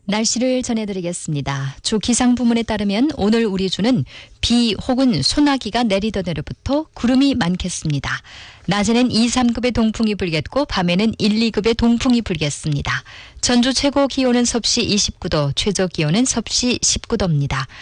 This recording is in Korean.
날씨를 전해드리겠습니다. 주 기상부문에 따르면 오늘 우리 주는 비 혹은 소나기가 내리던 내로부터 구름이 많겠습니다. 낮에는 2, 3급의 동풍이 불겠고 밤에는 1, 2급의 동풍이 불겠습니다. 전주 최고 기온은 섭씨 29도, 최저 기온은 섭씨 19도입니다.